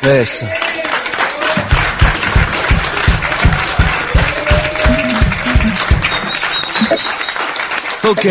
Eso. Ok.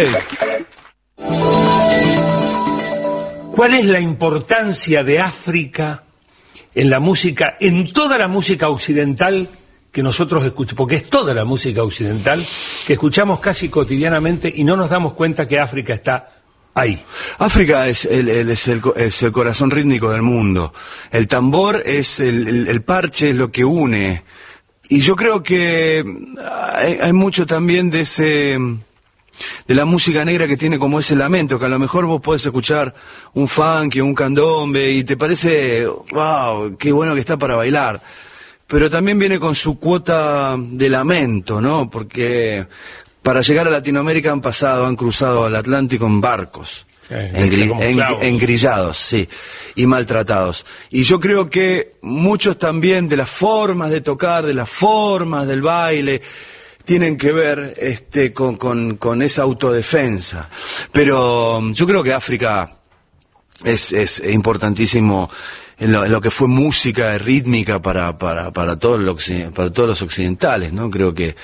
¿Cuál es la importancia de África en la música, en toda la música occidental que nosotros escuchamos? Porque es toda la música occidental que escuchamos casi cotidianamente y no nos damos cuenta que África está ahí. África es el corazón rítmico del mundo. El tambor es el parche, es lo que une. Y yo creo que hay mucho también de la música negra que tiene como ese lamento, que a lo mejor vos podés escuchar un funky o un candombe y te parece, wow, qué bueno que está para bailar. Pero también viene con su cuota de lamento, ¿no? Porque para llegar a Latinoamérica han cruzado el Atlántico en barcos, engrillados, sí, y maltratados. Y yo creo que muchos también de las formas de tocar, de las formas del baile, tienen que ver con esa autodefensa. Pero yo creo que África es importantísimo en lo que fue música rítmica para todos los occidentales, ¿no? Creo que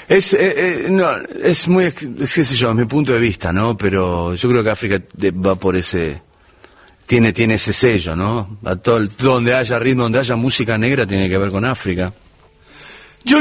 es muy, qué sé yo, es mi punto de vista, ¿no? Pero yo creo que África va por tiene ese sello, ¿no? Donde haya ritmo, donde haya música negra tiene que ver con África.